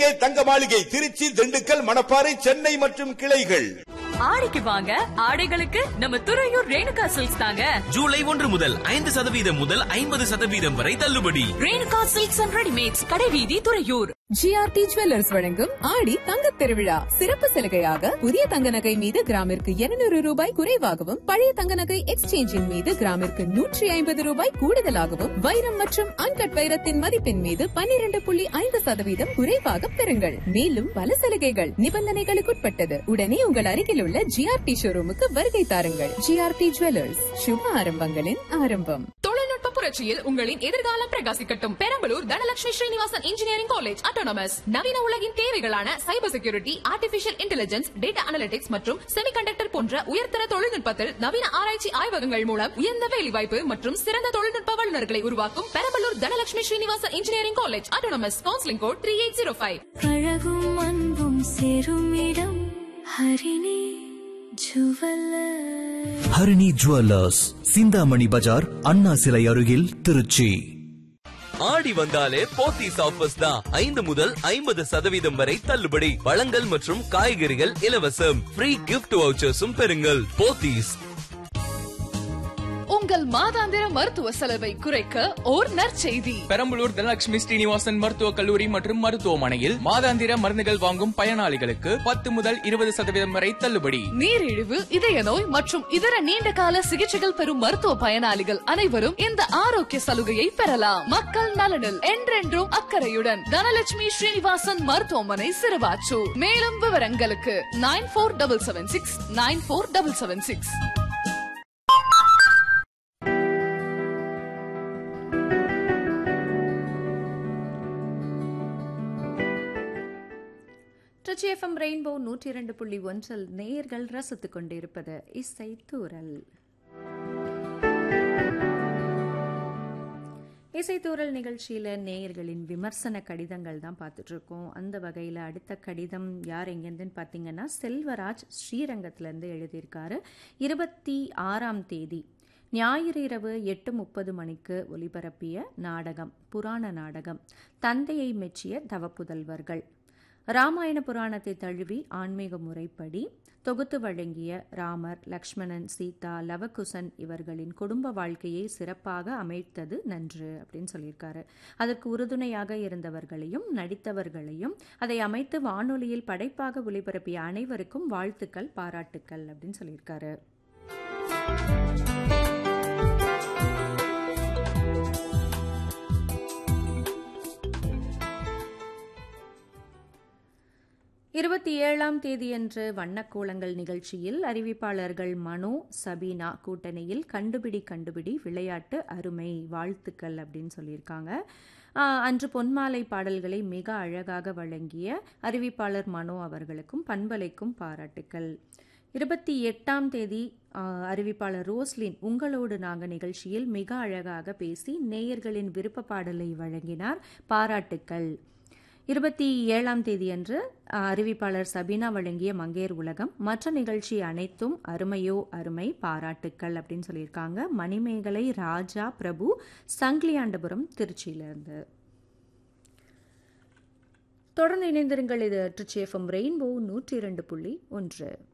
K தங்க மாளிகை திருச்சி, திண்டுக்கல், மணப்பாறை, சென்னை மற்றும் கிளைகள். ஆடிக்கு வாங்க, ஆடைகளுக்கு நம்ம துறையூர் ரேணுகா சில்க்ஸ் தாங்க. ஜூலை 1 முதல் 5% முதல் 50% வரை தள்ளுபடி. ரேணுகா சில்க்ஸ் அண்ட் ரெடிமேட்ஸ், கடைவீதி, துறையூர். ஜிஆர்டி ஜுவல்லர்ஸ் வழங்கும் ஆடி தங்கத் திருவிழா சிறப்பு சலுகையாக புதிய தங்க நகை மீது கிராமிற்கு 200 ரூபாய் குறைவாகவும், பழைய தங்க நகை எக்ஸ்சேஞ்சின் மீது கிராமிற்கு 150 ரூபாய் கூடுதலாகவும், வைரம் மற்றும் அன்கட் வைரத்தின் மதிப்பின் மீது 12.5% குறைவாக பெறுங்கள். மேலும் பல சலுகைகள் நிபந்தனைகளுக்குட்பட்டது. உடனே உங்கள் அருகில் உள்ள ஜிஆர்டி ஷோரூமுக்கு வருகை தாருங்கள். ஜிஆர்டி ஜுவல்லர்ஸ், சுப ஆரம்பங்களின் ஆரம்பம். தொழில்நுட்ப புரட்சியில் உங்களின் எதிர்காலம் பிரகாசிக்கட்டும். Perambalur Dhanalakshmi Srinivasan engineering college autonomous. நவீன உலகின் தேவைகளான cyber security, artificial intelligence, data analytics மற்றும் செமிகண்டக்டர் போன்ற உயர்தர தொழில்நுட்பத்தில் நவீன ஆராய்ச்சி ஆய்வகங்கள் மூலம் உயர்ந்த வேலைவாய்ப்பு மற்றும் சிறந்த தொழில்நுட்ப வல்லுநர்களை உருவாக்கும் Perambalur Dhanalakshmi Srinivasan engineering college autonomous. Counselling code 3805. அழகும் அன்பும் சேரும் இடம் ஹரிணி ஜுவல்லர்ஸ். ஹரிணி ஜுவல்லர்ஸ், சிந்தாமணி பஜார், அண்ணா சிலை அருகில், திருச்சி. ஆடி வந்தாலே போத்தீஸ் ஆஃபர்ஸ் தான். 5 முதல் 50% வரை தள்ளுபடி. பழங்கள் மற்றும் காய்கறிகள் இலவசம். ஃப்ரீ கிஃப்ட் வவுச்சர்ஸும் பெறுங்கள். போத்தீஸ். உங்கள் மாதாந்திர மருத்துவ செலவை குறைக்க ஓர் நற்செய்தி. பெரம்பலூர் தனலட்சுமி ஸ்ரீனிவாசன் மருத்துவக் கல்லூரி மற்றும் மருத்துவமனையில் மாதாந்திர மருந்துகள் வாங்கும் பயனாளிகளுக்கு 10 முதல் 20% வரை தள்ளுபடி. நீரிழிவு, இதய நோய் மற்றும் இதர நீண்ட கால சிகிச்சைகள் பெறும் மருத்துவ பயனாளிகள் அனைவரும் இந்த ஆரோக்கிய சலுகையை பெறலாம். மக்கள் நலனில் என்றென்றும் அக்கறையுடன் தனலட்சுமி ஸ்ரீனிவாசன் மருத்துவமனை, சிறுவாச்சூர். மேலும் விவரங்களுக்கு 9476 94776. திருச்சி எஃப்எம் ரெயின்போ 102.1 நேயர்கள் ரசித்துக் கொண்டிருப்பது இசை தூரல். இசைத்தூரல் நிகழ்ச்சியில் நேயர்களின் விமர்சன கடிதங்கள் தான் பார்த்துட்டு இருக்கோம். அந்த வகையில் அடுத்த கடிதம் யார் எங்கேருந்துன்னு பார்த்தீங்கன்னா, செல்வராஜ் ஸ்ரீரங்கத்திலேருந்து எழுதியிருக்காரு. 26ஆம் தேதி ஞாயிறு இரவு 8:30 மணிக்கு ஒலிபரப்பிய நாடகம், புராண நாடகம் தந்தையை மெச்சிய தவப்புதல்வர்கள். ராமாயண புராணத்தை தழுவி ஆன்மீக முறைப்படி தொகுத்து வழங்கிய ராமர், லக்ஷ்மணன், சீதா, லவகுசன் இவர்களின் குடும்ப வாழ்க்கையை சிறப்பாக அமைத்தது நன்று அப்படின்னு சொல்லியிருக்காரு. அதற்கு உறுதுணையாக இருந்தவர்களையும் நடித்தவர்களையும் அதை அமைத்து வானொலியில் படைப்பாக ஒளிபரப்பிய அனைவருக்கும் வாழ்த்துக்கள், பாராட்டுக்கள் அப்படின்னு சொல்லியிருக்காரு. இருபத்தி தேதியன்று வண்ணக்கோலங்கள் நிகழ்ச்சியில் அறிவிப்பாளர்கள் மனோ, சபீனா கூட்டணியில் கண்டுபிடி விளையாட்டு அருமை, வாழ்த்துக்கள் அப்படின்னு சொல்லியிருக்காங்க. அன்று பொன்மாலை பாடல்களை மிக அழகாக வழங்கிய அறிவிப்பாளர் மனோ அவர்களுக்கும் பண்பலைக்கும் பாராட்டுக்கள். 28ஆம் தேதி அறிவிப்பாளர் ரோஸ்லின் உங்களோடு நாங்கள் நிகழ்ச்சியில் மிக அழகாக பேசி நேயர்களின் விருப்ப பாடலை வழங்கினார், பாராட்டுக்கள். 27ஆம் தேதியன்று அறிவிப்பாளர் சபீனா வழங்கிய மங்கையர் உலகம், மற்ற நிகழ்ச்சி அனைத்தும் அருமையோ அருமை, பாராட்டுக்கள் அப்படின்னு சொல்லியிருக்காங்க. மணிமேகலை, ராஜா, பிரபு, சங்கிலியாண்டபுரம், திருச்சியிலிருந்து. தொடர்ந்து இணைந்திருங்கள். இது திருச்சி எஃப்எம் ரெயின்போ 102.1.